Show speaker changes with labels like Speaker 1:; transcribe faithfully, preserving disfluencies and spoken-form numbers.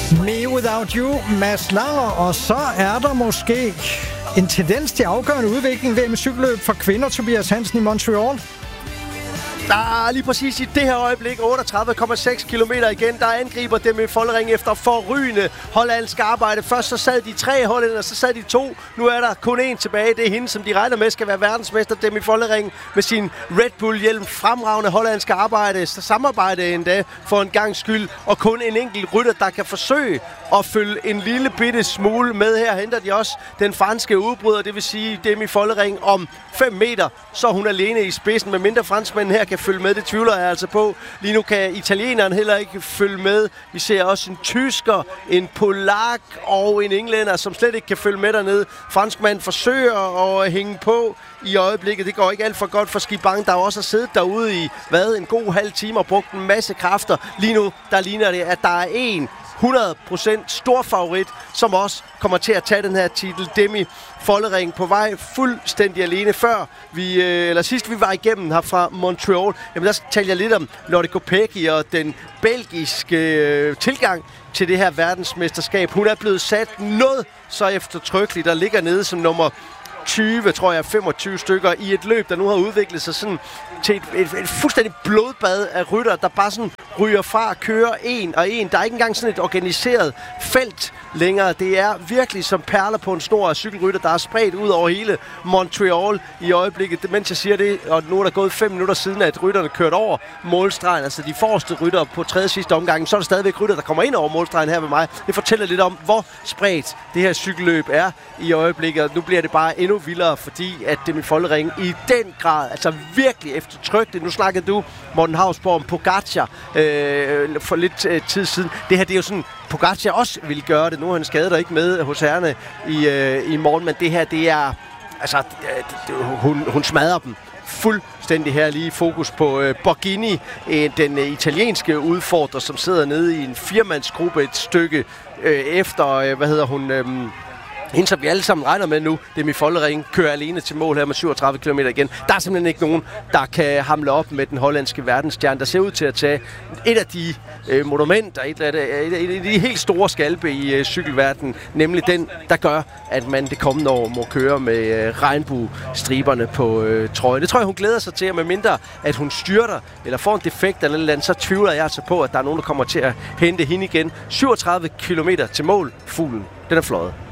Speaker 1: Me Without You, Mads Langer, og så er der måske en tendens til afgørende udvikling ved med cykelløb for kvinder, Tobias Hansen i Montreal.
Speaker 2: Ah, lige præcis i det her øjeblik, otteogtredive komma seks kilometer igen, der angriber dem i Follering efter forrygende hollandsk arbejde. Først så sad de tre hollænder, så sad de to. Nu er der kun én tilbage. Det er hende, som de regner med skal være verdensmester, dem i Follering, med sin Red Bull-hjelm. Fremragende hollandske arbejde, så samarbejde endda for en gang skyld. Og kun en enkelt rytter, der kan forsøge at følge en lille bitte smule med. Her henter de også den franske udbryder, det vil sige dem i Follering om fem meter. Så er hun alene i spidsen, med mindre franskmænd her kan følge med. Det tvivler jeg altså på. Lige nu kan italieneren heller ikke følge med. Vi ser også en tysker, en polak og en englænder, som slet ikke kan følge med dernede. Franskmand forsøger at hænge på i øjeblikket. Det går ikke alt for godt for Skibang, der også har siddet derude i hvad, en god halv time og brugt en masse kræfter. Lige nu, der ligner det, at der er en hundrede procent stor favorit, som også kommer til at tage den her titel. Demi Follering på vej fuldstændig alene. Før vi, eller sidst vi var igennem her fra Montreal, jamen der talte jeg lidt om Lotte Kopecky og den belgiske øh, tilgang til det her verdensmesterskab. Hun er blevet sat noget så eftertrykkeligt, der ligger nede som nummer tyve, tror jeg, femogtyve stykker i et løb, der nu har udviklet sig sådan til et, et, et fuldstændig blodbad af rytter, der bare sådan ryger fra, kører en og en. Der er ikke engang sådan et organiseret felt længere. Det er virkelig som perler på en snor af cykelrytter, der er spredt ud over hele Montreal i øjeblikket. Mens jeg siger det, og nu er der gået fem minutter siden, at rytterne kørte over målstregen, altså de forreste rytter på tredje sidste omgang, så er der stadigvæk rytter, der kommer ind over målstregen her med mig. Det fortæller lidt om, hvor spredt det her cykelløb er i øjeblikket. Nu bliver det bare endnu vildere, fordi at Demi Follering i den grad, altså virkelig eftertrykkeligt. Nu snakkede du, Morten Hausborg, om Pogacar øh, for lidt øh, tid siden. Det her, det er jo sådan, Pogacar også ville gøre det. Nu er han skadet og ikke med hos herrene i, øh, i morgen, men det her, det er, altså, det, det, hun, hun smadrer dem fuldstændig her. Lige fokus på øh, Borghini, øh, den øh, italienske udfordrer, som sidder nede i en firmandsgruppe et stykke øh, efter, øh, hvad hedder hun... Øh, Hende, som vi alle sammen regner med nu, Demi Follering, kører alene til mål her med syvogtredive kilometer igen. Der er simpelthen ikke nogen, der kan hamle op med den hollandske verdensstjerne, der ser ud til at tage et af de øh, monumenter, et af, de, et af de helt store skalpe i øh, cykelverdenen, nemlig den, der gør, at man det kommende år må køre med øh, regnbuestriberne på øh, trøjen. Det tror jeg, hun glæder sig til, og med mindre, at hun styrter eller får en defekt eller noget andet, så tvivler jeg altså på, at der er nogen, der kommer til at hente hende igen. syvogtredive kilometer til mål. Fuglen, den er fløjet.